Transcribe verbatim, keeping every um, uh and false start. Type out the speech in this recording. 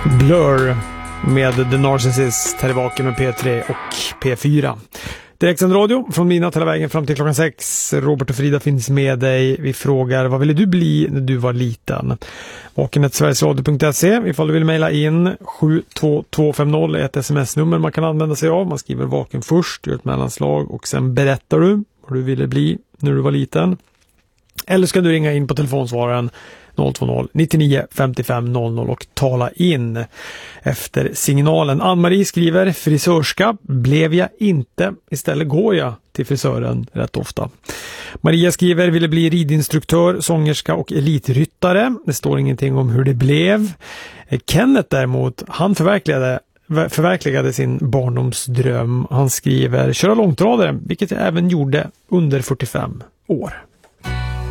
Blur med The Narcissist här i Vaken med P tre och P fyra. Direktsänd radio från midnatt hela vägen fram till klockan sex. Robert och Frida finns med dig. Vi frågar, vad ville du bli när du var liten? Vaken ett sverigesradio punkt se ifall du vill mejla in. Sju två två fem noll är ett sms-nummer man kan använda sig av. Man skriver Vaken först, gör ett mellanslag och sen berättar du vad du ville bli när du var liten. Eller ska du ringa in på telefonsvararen noll två noll nittionio femtiofem noll noll och tala in efter signalen. Ann-Marie skriver, frisörska blev jag inte, istället går jag till frisören rätt ofta. Maria skriver, ville bli ridinstruktör, sångerska och elitryttare. Det står ingenting om hur det blev. Kenneth däremot, han förverkligade förverkligade sin barndomsdröm. Han skriver, köra långtradare, vilket jag även gjorde under fyrtiofem år.